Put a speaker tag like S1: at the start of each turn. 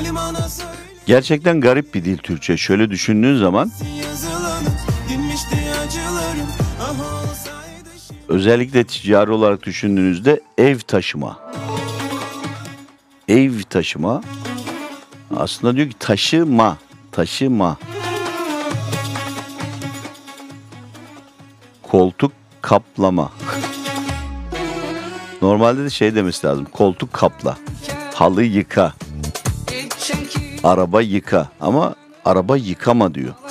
S1: Gerçekten garip bir dil Türkçe. Şöyle düşündüğün zaman özellikle ticari olarak düşündüğünüzde ev taşıma. Ev taşıma. Aslında diyor ki taşıma. Taşıma. Koltuk kaplama. Normalde de şey demesi lazım. Koltuk kapla. Halı yıka. Araba yıka. Ama araba yıkama diyor.